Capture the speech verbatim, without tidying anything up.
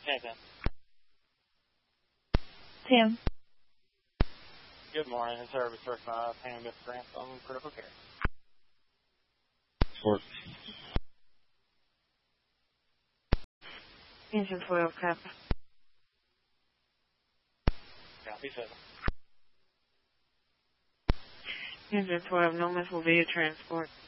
Hey, Tim. Tim. Good morning. It's Service for uh, Pam Miss Grant on critical care. Work. Engine twelve, copy. Copy seven. Engine twelve, no missile via transport.